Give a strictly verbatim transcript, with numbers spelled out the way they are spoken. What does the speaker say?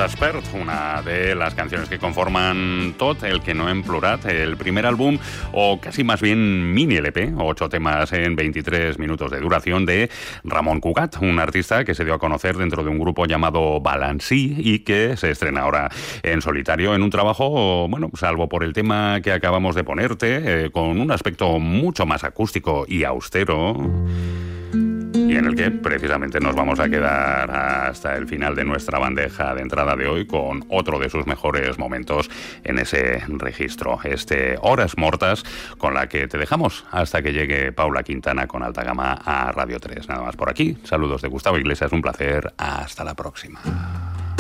Despert, una de las canciones que conforman Tot, el que no hem plorat, el primer álbum, o casi más bien mini L P, ocho temas en veintitrés minutos de duración, de Ramon Cugat, un artista que se dio a conocer dentro de un grupo llamado Balancí y que se estrena ahora en solitario en un trabajo, bueno, salvo por el tema que acabamos de ponerte, eh, con un aspecto mucho más acústico y austero, y en el que precisamente nos vamos a quedar hasta el final de nuestra bandeja de entrada de hoy con otro de sus mejores momentos en ese registro, este Horas Mortas, con la que te dejamos hasta que llegue Paula Quintana con Alta Gama a Radio tres. Nada más por aquí. Saludos de Gustavo Iglesias, un placer. Hasta la próxima.